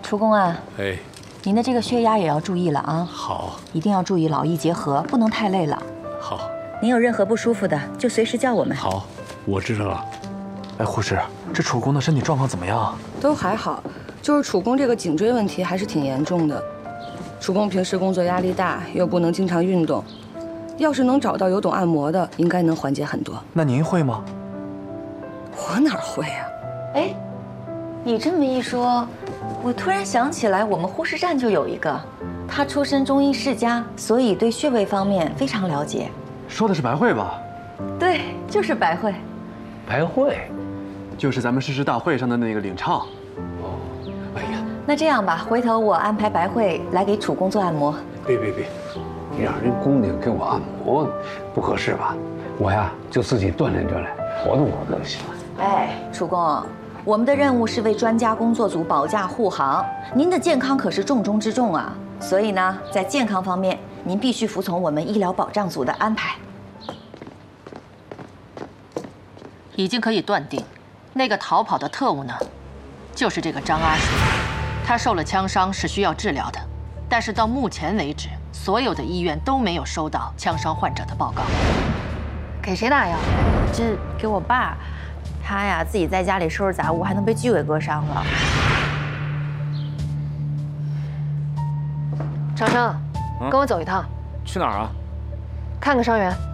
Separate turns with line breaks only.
楚公啊，
哎，
您的这个血压也要注意了啊，
好，
一定要注意劳逸结合，不能太累了。
好，
您有任何不舒服的，就随时叫我们。
好，我知道了。
哎，护士，这楚公的身体状况怎么样？
都还好，就是楚公这个颈椎问题还是挺严重的。楚公平时工作压力大，又不能经常运动，要是能找到有懂按摩的，应该能缓解很多。
那您会吗？
我哪会啊？
哎，你这么一说，我突然想起来，我们护士站就有一个，他出身中医世家，所以对穴位方面非常了解。
说的是白慧吧？
对，就是白慧。
白慧，
就是咱们誓师大会上的那个领唱。
哦，哎呀，
那这样吧，回头我安排白慧来给楚公做按摩。
别，让人姑娘给我按摩，不合适吧？我呀，就自己锻炼，活动就行了。
哎，楚公，我们的任务是为专家工作组保驾护航，您的健康可是重中之重啊。所以呢，在健康方面，您必须服从我们医疗保障组的安排。
已经可以断定，那个逃跑的特务呢，就是这个张阿水。他受了枪伤，是需要治疗的，但是到目前为止，所有的医院都没有收到枪伤患者的报告。
给谁打呀？这给我爸，他呀自己在家里收拾杂物，还能被居委割伤了。
长生，跟我走一趟。
去哪儿啊？
看看伤员。